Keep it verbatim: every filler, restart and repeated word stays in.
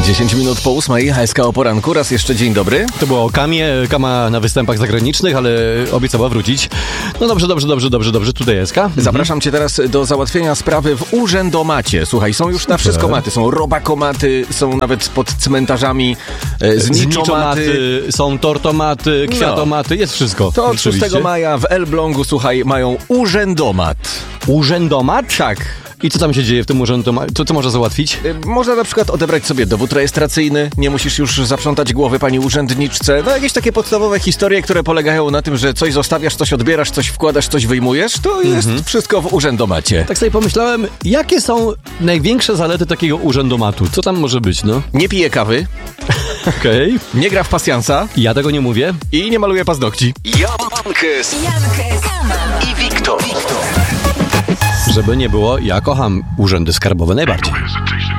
dziesięć minut po ósmej, H S K o poranku. Raz jeszcze dzień dobry. To było o Kamie, Kama na występach zagranicznych, ale obiecała wrócić. No dobrze, dobrze, dobrze, dobrze, dobrze, tutaj S K. Mhm. Zapraszam cię teraz do załatwienia sprawy w urzędomacie. Słuchaj, są już na wszystko maty. Są robakomaty, są nawet pod cmentarzami e, zniczomaty. Są tortomaty, kwiatomaty, no. Jest wszystko. To od szóstego maja w Elblągu, słuchaj, mają urzędomat. Urzędomat? Tak. I co tam się dzieje w tym urzędomacie? Co, co można załatwić? Można na przykład odebrać sobie dowód rejestracyjny, nie musisz już zaprzątać głowy pani urzędniczce. No jakieś takie podstawowe historie, które polegają na tym, że coś zostawiasz, coś odbierasz, coś wkładasz, coś wyjmujesz, to jest mhm. wszystko w urzędomacie. Tak sobie pomyślałem, jakie są największe zalety takiego urzędomatu? Co tam może być, no? Nie pije kawy. Okej. Okay. Nie gra w pasjansa. Ja tego nie mówię. I nie maluje paznokci. Jankes i Wiktor. Żeby nie było, ja kocham urzędy skarbowe najbardziej.